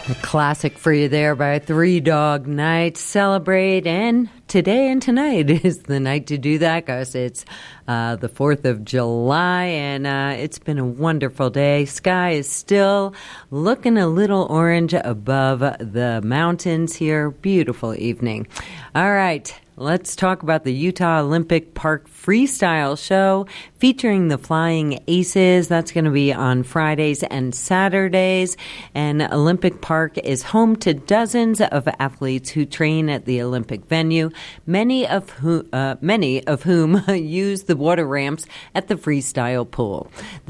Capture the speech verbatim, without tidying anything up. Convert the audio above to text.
A classic for you there by Three Dog Night. Celebrate, and today and tonight is the night to do that because it's uh, the fourth of July, and uh, it's been a wonderful day. Sky is still looking a little orange above the mountains here. Beautiful evening. All right. Let's talk about the Utah Olympic Park Freestyle Show featuring the Flying Aces. That's going to be on Fridays and Saturdays. And Olympic Park is home to dozens of athletes who train at the Olympic venue, many of who, uh, many of whom use the water ramps at the freestyle pool.